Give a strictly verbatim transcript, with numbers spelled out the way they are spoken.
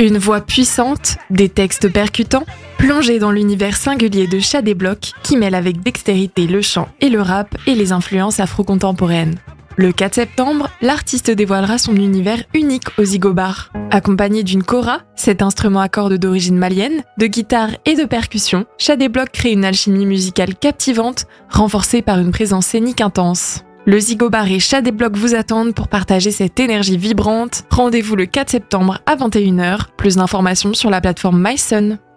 Une voix puissante, des textes percutants, plongés dans l'univers singulier de Shadéblock qui mêle avec dextérité le chant et le rap et les influences afro-contemporaines. Le quatre septembre, l'artiste dévoilera son univers unique au Zigo Bar. Accompagné d'une kora, cet instrument à cordes d'origine malienne, de guitare et de percussion, Shadéblock crée une alchimie musicale captivante, renforcée par une présence scénique intense. Le Zigo Bar et Shadéblock vous attendent pour partager cette énergie vibrante. Rendez-vous le quatre septembre à vingt et une heures. Plus d'informations sur la plateforme MySun.